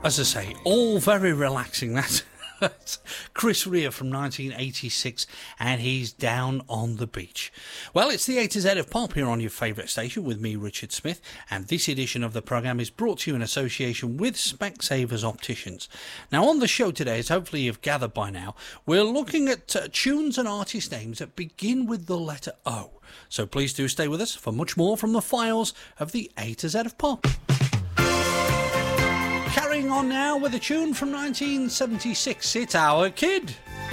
As I say, all very relaxing. That's Chris Rea from 1986, and he's Down on the Beach. Well, it's the A to Z of Pop here on your favourite station with me, Richard Smith, and this edition of the programme is brought to you in association with Specsavers Opticians. Now, on the show today, as hopefully you've gathered by now, we're looking at tunes and artist names that begin with the letter O. So please do stay with us for much more from the files of the A to Z of Pop. Carrying on now with a tune from 1976, it's Our Kid.